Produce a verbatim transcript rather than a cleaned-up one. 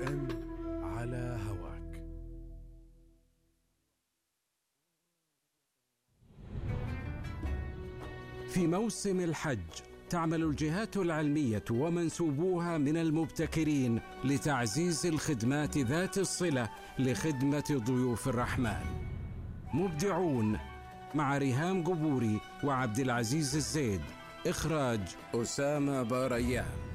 ام على هواك. في موسم الحج تعمل الجهات العلمية ومنسوبوها من المبتكرين لتعزيز الخدمات ذات الصلة لخدمة ضيوف الرحمن. مبدعون مع ريهام قبوري وعبد العزيز الزيد. إخراج أسامة باريان.